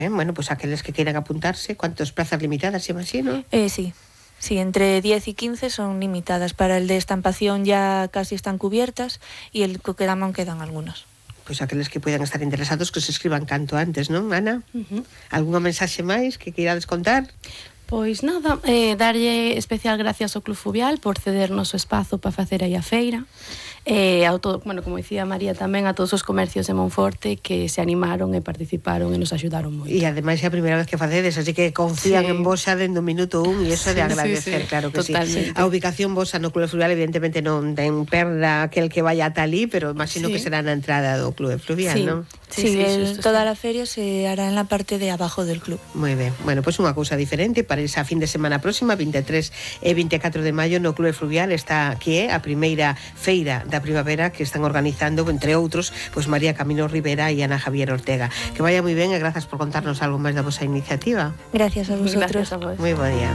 Bueno, pues aquellos que quieran apuntarse, ¿cuántas plazas limitadas, imagino? Sí. Sí, entre 10 y 15 son limitadas. Para el de estampación ya casi están cubiertas y el Coquedama quedan algunos. Pois aqueles que poidan estar interesados que se escriban canto antes, non, Ana? Algunha mensaxe máis que queirades contar? Pois nada, darlle especial gracias ao Club Fluvial por cedernos o espazo para facer aí a feira. Bueno, como dicía María tamén, a todos os comercios de Monforte que se animaron e participaron e nos axudaron moito. E ademais é a primeira vez que facedes, así que confían en vos xa dende o minuto 1 e iso de agradecer, claro que totalmente. sí. A ubicación vosa no Club Fluvial evidentemente non ten perda aquel que vaya ata ali, pero imagino que será na entrada do Club Fluvial, non? Sí, toda la feria se hará en la parte de abajo del club. Moi ben, bueno, pois unha cousa diferente para esa fin de semana próxima, 23 e 24 de maio no Club Fluvial está que é a primeira feira da primavera que están organizando, entre outros, pois María Camino Rivera e Ana Javier Ortega. Que vaya moi ben e grazas por contarnos algo máis da vosa iniciativa. Gracias a vosotros. Gracias a vos. Moi bo día.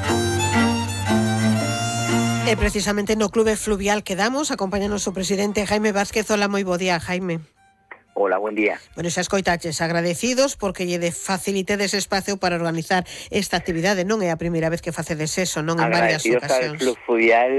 E precisamente no Club Fluvial quedamos, acompáñanos o presidente Jaime Vázquez. Hola, moi bo día, Jaime. Hola, buen día. Bueno, xa escoitaches, agradecidos porque lle facilitedes espacio para organizar esta actividade. Non é a primeira vez que facedes eso, non, en varias ocasións. Agradecidos al Club Fluvial,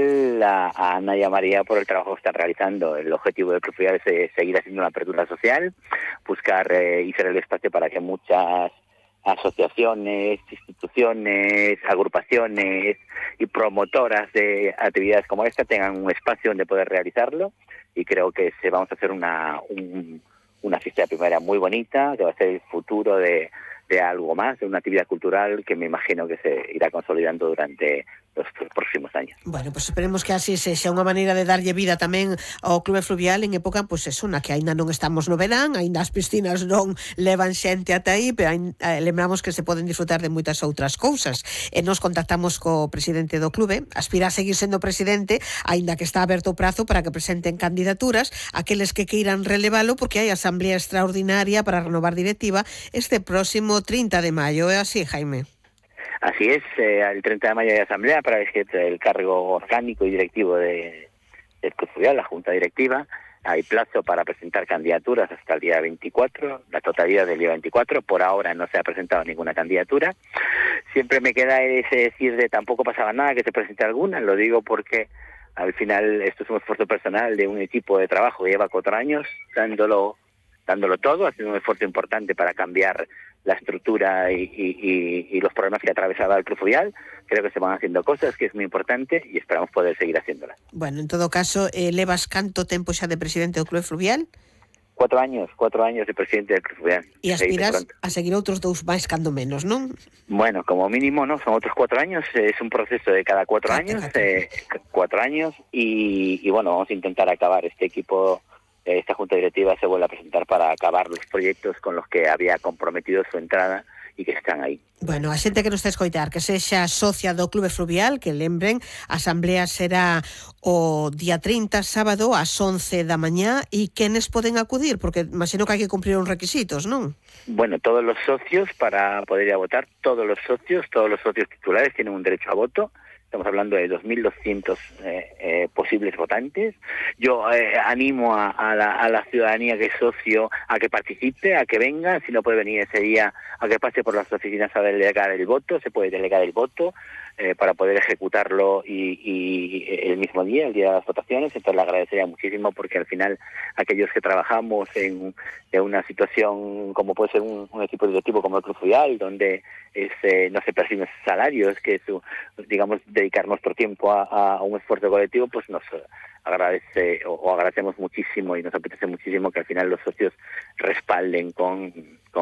a Ana y a María por el trabajo que están realizando. El objetivo del Club Fluvial es seguir haciendo una apertura social, buscar y ser el espacio para que muchas asociaciones, instituciones, agrupaciones y promotoras de actividades como esta tengan un espacio donde poder realizarlo, y creo que vamos a hacer una fiesta de primavera muy bonita, que va a ser el futuro de algo más, de una actividad cultural que me imagino que se irá consolidando durante los próximos años. Bueno, pues esperemos que así sexa unha maneira de darlle vida tamén ao Club Fluvial en época, pois é na que aínda non estamos no verán, aínda as piscinas non levan xente ata aí, pero lembramos que se poden disfrutar de moitas outras cousas. E nos contactamos co presidente do clube, aspira a seguir sendo presidente, aínda que está aberto o prazo para que presenten candidaturas aqueles que queiran relevalo, porque hai asamblea extraordinaria para renovar directiva este próximo 30 de maio. É así, Jaime? Así es, el 30 de mayo hay asamblea para elegir el cargo orgánico y directivo del Club Fluvial, la Junta Directiva. Hay plazo para presentar candidaturas hasta el día 24, la totalidad del día 24. Por ahora no se ha presentado ninguna candidatura. Siempre me queda ese decir de tampoco pasaba nada que se presente alguna. Lo digo porque al final esto es un esfuerzo personal de un equipo de trabajo que lleva 4 años dándolo todo, haciendo un esfuerzo importante para cambiar la estructura y los problemas que atravesaba el Club Fluvial. Creo que se van haciendo cosas, que es muy importante, y esperamos poder seguir haciéndolas. Bueno, en todo caso, levas canto tempo xa de presidente do Club Fluvial? 4 años de presidente del Club Fluvial. E aspiras a seguir outros 2 máis cando menos, non? Bueno, como mínimo, ¿no? Son otros 4 años, es un proceso de cada 4 años, 4 años, y bueno, vamos a intentar acabar este equipo. Esta junta directiva se vuelve a presentar para acabar los proyectos con los que había comprometido su entrada y que están aí. Bueno, a xente que nos está a escoitar, que sexa socia do Clube Fluvial, que lembren, a asamblea será o día 30, sábado, ás 11 da mañá, e quenes poden acudir? Porque imagino que hai que cumprir uns requisitos, non? Bueno, todos los socios, para poder ir a votar, todos los socios titulares tienen un derecho a voto. Estamos hablando de 2.200 posibles votantes. Yo animo a la ciudadanía que es socio a que participe, a que venga. Si no puede venir ese día, a que pase por las oficinas a delegar el voto. Se puede delegar el voto para poder ejecutarlo y el mismo día, el día de las votaciones. Entonces le agradecería muchísimo, porque al final aquellos que trabajamos en una situación como puede ser un equipo directivo como el Club Fluvial, donde no se perciben salarios, que es, digamos, dedicar nuestro tiempo a un esfuerzo colectivo, pues nos agradece o agradecemos muchísimo, y nos apetece muchísimo que al final los socios respalden con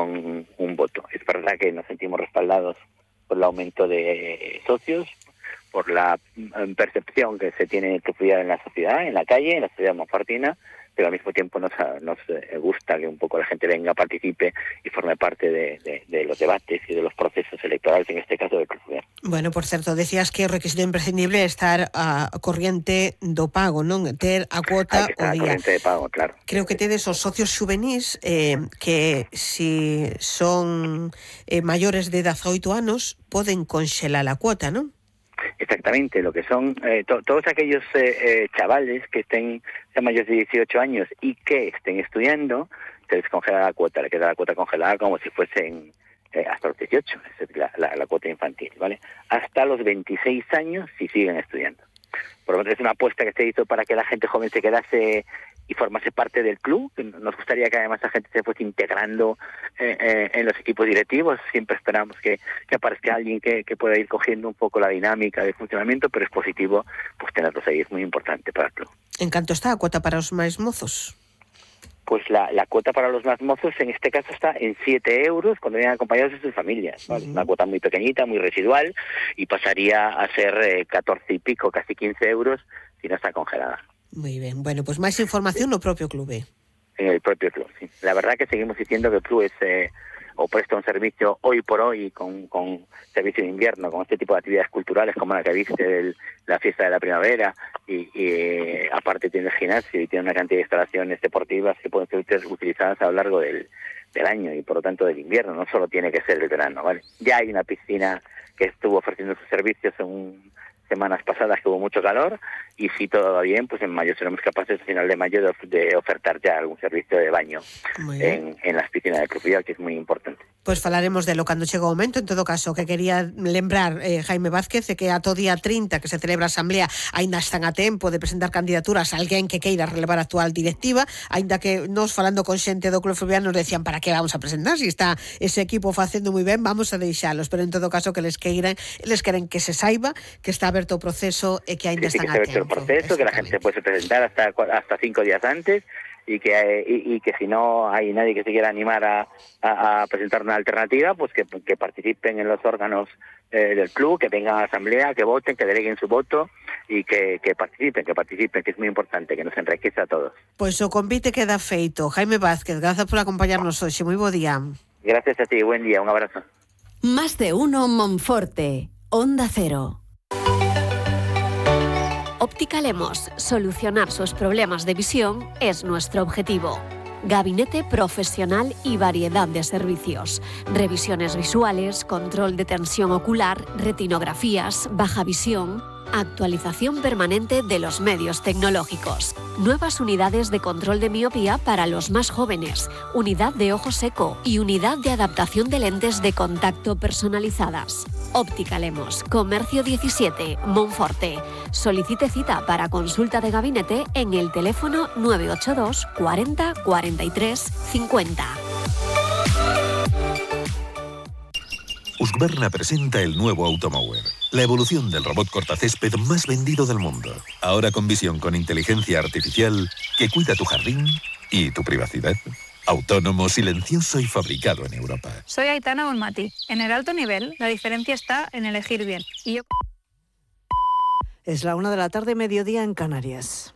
un voto. Es verdad que nos sentimos respaldados por el aumento de socios, por la percepción que se tiene de Club Fluvial en la sociedad, en la calle, en la sociedad monfortina, pero al mismo tiempo nos gusta que un poco la gente venga, participe y forme parte de los debates y de los procesos electorales, en este caso del Club Fluvial. Bueno, por certo, decías que o requisito imprescindible é estar a corriente do pago, non? Ter a cuota o día. A corriente de pago, claro. Creo que tedes os socios xuvenís que si son maiores de 18 anos poden conxelar a cuota, non? Exactamente, lo que son todos aquellos chavales que sean mayores de 18 años y que estén estudiando, se les congela la cuota, le queda la cuota congelada como si fuesen hasta los 18, es la cuota infantil, ¿vale? Hasta los 26 años si siguen estudiando. Por lo tanto, es una apuesta que se hizo para que la gente joven se quedase y formase parte del club. Nos gustaría que además la gente se fuese integrando en los equipos directivos. Siempre esperamos que aparezca alguien que pueda ir cogiendo un poco la dinámica de funcionamiento, pero es positivo pues tenerlos ahí, es muy importante para el club. En canto está a cuota para os máis mozos? Pues la cuota para los más mozos en este caso está en 7 euros cuando vienen acompañados de sus familias, ¿vale? Una cuota muy pequeñita, muy residual, y pasaría a ser 14 y pico, casi 15 euros si no está congelada. Moi ben, bueno, pues máis información no propio clube. En el propio club, sí. La verdad que seguimos diciendo que el club es o presta un servicio hoy por hoy con servicio de invierno, con este tipo de actividades culturales como la que viste, la fiesta de la primavera, y aparte tiene el gimnasio y tiene una cantidad de instalaciones deportivas que pueden ser utilizadas a lo largo del año y por lo tanto del invierno, no solo tiene que ser el verano, ¿vale? Ya hay una piscina que estuvo ofreciendo sus servicios semanas pasadas que hubo mucho calor, y si todo va bien, pues en mayo seremos capaces, a final de mayo, de ofertar ya algún servicio de baño en las piscinas de Club Fluvial, que es muy importante. Pois falaremos delo cando chegue o momento. En todo caso, que quería lembrar, Jaime Vázquez, de que a todo día 30 que se celebra a Asamblea aínda están a tempo de presentar candidaturas a alguén que queira relevar a actual directiva, aínda que nos falando con xente do Club Fluvial nos decían para que vamos a presentar, si está ese equipo facendo moi ben, vamos a deixalos, pero en todo caso que les queren que se saiba que está aberto o proceso e que aínda están a tempo. El proceso, que la gente puede presentar hasta 5 días antes, y que si no hay nadie que se quiera animar a presentar una alternativa, pues que participen en los órganos del club, que vengan a la asamblea, que voten, que deleguen su voto y que participen, que es muy importante, que nos enriquece a todos. Pois o convite queda feito. Jaime Vázquez, gracias por acompañarnos hoxe. Moi bo día. Gracias a ti, buen día, un abrazo. Más de uno Monforte, Onda Cero. Óptica Lemos, solucionar sus problemas de visión es nuestro objetivo. Gabinete profesional y variedad de servicios. Revisiones visuales, control de tensión ocular, retinografías, baja visión, actualización permanente de los medios tecnológicos. Nuevas unidades de control de miopía para los más jóvenes, unidad de ojo seco y unidad de adaptación de lentes de contacto personalizadas. Óptica Lemos, Comercio 17, Monforte. Solicite cita para consulta de gabinete en el teléfono 982 40 43 50. Husqvarna presenta el nuevo Automower, la evolución del robot cortacésped más vendido del mundo. Ahora con visión con inteligencia artificial que cuida tu jardín y tu privacidad. Autónomo, silencioso y fabricado en Europa. Soy Aitana Bonmati. En el alto nivel, la diferencia está en elegir bien. Es la 1 de la tarde, mediodía en Canarias.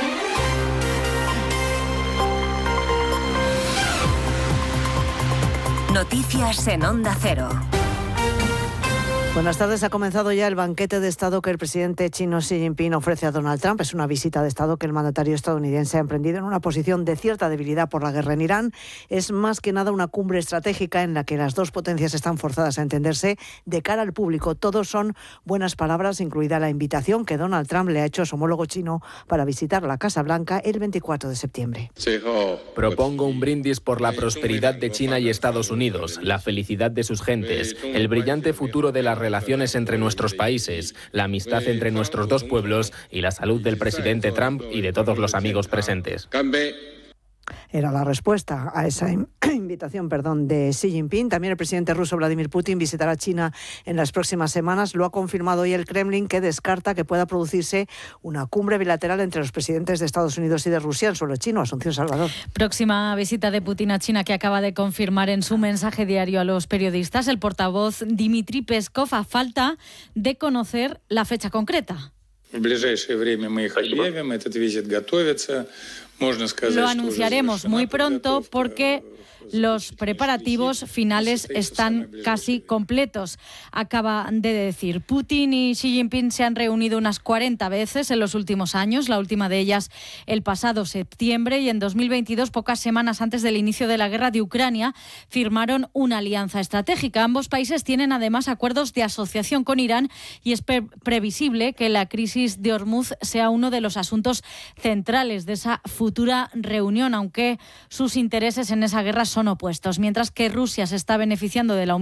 Noticias en Onda Cero. Buenas tardes. Ha comenzado ya el banquete de Estado que el presidente chino Xi Jinping ofrece a Donald Trump. Es una visita de Estado que el mandatario estadounidense ha emprendido en una posición de cierta debilidad por la guerra en Irán. Es más que nada una cumbre estratégica en la que las dos potencias están forzadas a entenderse de cara al público. Todos son buenas palabras, incluida la invitación que Donald Trump le ha hecho a su homólogo chino para visitar la Casa Blanca el 24 de septiembre. Propongo un brindis por la prosperidad de China y Estados Unidos, la felicidad de sus gentes, el brillante futuro de las relaciones entre nuestros países, la amistad entre nuestros dos pueblos y la salud del presidente Trump y de todos los amigos presentes. Era la respuesta a esa invitación, de Xi Jinping. También el presidente ruso Vladimir Putin visitará China en las próximas semanas. Lo ha confirmado hoy el Kremlin, que descarta que pueda producirse una cumbre bilateral entre los presidentes de Estados Unidos y de Rusia en suelo chino. Asunción Salvador. Próxima visita de Putin a China que acaba de confirmar en su mensaje diario a los periodistas el portavoz Dmitry Peskov, a falta de conocer la fecha concreta. Lo anunciaremos muy pronto porque los preparativos finales están casi completos, acaba de decir. Putin y Xi Jinping se han reunido unas 40 veces en los últimos años, la última de ellas el pasado septiembre, y en 2022, pocas semanas antes del inicio de la guerra de Ucrania, firmaron una alianza estratégica. Ambos países tienen además acuerdos de asociación con Irán y es previsible que la crisis de Hormuz sea uno de los asuntos centrales de esa futura reunión, aunque sus intereses en esa guerra son opuestos. Mientras que Rusia se está beneficiando de la